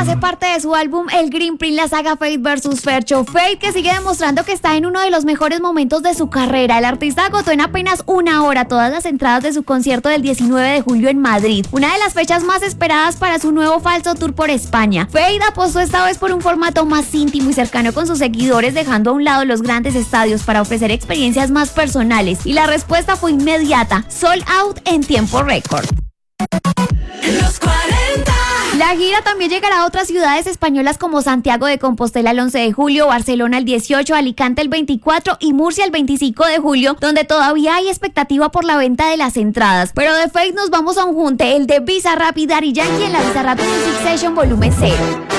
hace parte de su álbum El Green Print, la saga Fate vs Fercho. Fate, que sigue demostrando que está en uno de los mejores momentos de su carrera. El artista agotó en apenas una hora todas las entradas de su concierto del 19 de julio en Madrid, una de las fechas más esperadas para su nuevo falso tour por España. Fate apostó esta vez por un formato más íntimo y cercano con sus seguidores, dejando a un lado los grandes estadios para ofrecer experiencias más personales, y la respuesta fue inmediata: sold out en tiempo récord. Los 40. La gira también llegará a otras ciudades españolas como Santiago de Compostela el 11 de julio, Barcelona el 18, Alicante el 24 y Murcia el 25 de julio, donde todavía hay expectativa por la venta de las entradas. Pero de Fate nos vamos a un junte, el de Bizarrap y Daddy Yankee en la Bizarrap Music Session Volumen 0.